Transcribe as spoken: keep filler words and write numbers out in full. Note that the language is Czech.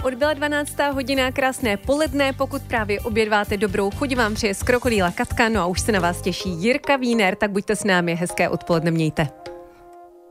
odbyla dvanáctá hodina, krásné poledne, pokud právě obědváte, dobrou chuť vám přeje z Krokodýla Katka, no a už se na vás těší Jirka Wiener, tak buďte s námi, hezké odpoledne mějte.